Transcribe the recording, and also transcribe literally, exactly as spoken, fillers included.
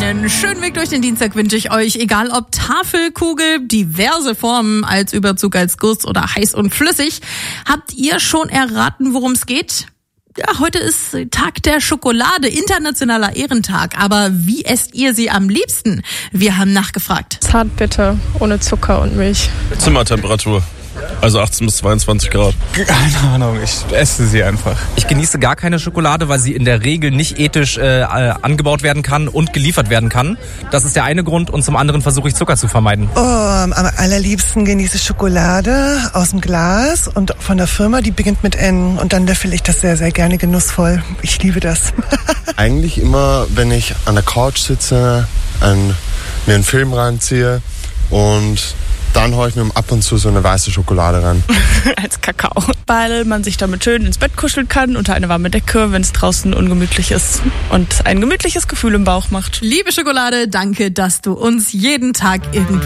Einen schönen Weg durch den Dienstag wünsche ich euch, egal ob Tafel, Kugel, diverse Formen als Überzug, als Guss oder heiß und flüssig. Habt ihr schon erraten, worum es geht? Ja, heute ist Tag der Schokolade, internationaler Ehrentag. Aber wie esst ihr sie am liebsten? Wir haben nachgefragt. Zartbitter, ohne Zucker und Milch. Zimmertemperatur. Also achtzehn bis zweiundzwanzig Grad. Keine Ahnung, ich esse sie einfach. Ich genieße gar keine Schokolade, weil sie in der Regel nicht ethisch äh, angebaut werden kann und geliefert werden kann. Das ist der eine Grund und zum anderen versuche ich Zucker zu vermeiden. Oh, am allerliebsten genieße ich Schokolade aus dem Glas und von der Firma, die beginnt mit N und dann löffel ich das sehr, sehr gerne genussvoll. Ich liebe das. Eigentlich immer, wenn ich an der Couch sitze, ein, mir einen Film reinziehe und dann haue ich mir ab und zu so eine weiße Schokolade ran. Als Kakao. Weil man sich damit schön ins Bett kuscheln kann, unter eine warme Decke, wenn es draußen ungemütlich ist und ein gemütliches Gefühl im Bauch macht. Liebe Schokolade, danke, dass du uns jeden Tag irgendwie